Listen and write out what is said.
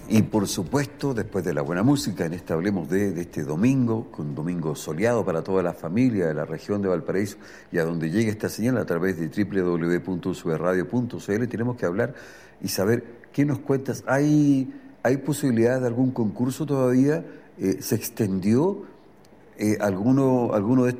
Y por supuesto, después de la buena música, en esta hablemos de este domingo, con un domingo soleado para toda la familia de la región de Valparaíso, y a donde llegue esta señal a través de www.subradio.cl, tenemos que hablar y saber qué nos cuentas. ¿Hay posibilidad de algún concurso todavía? ¿Se extendió alguno de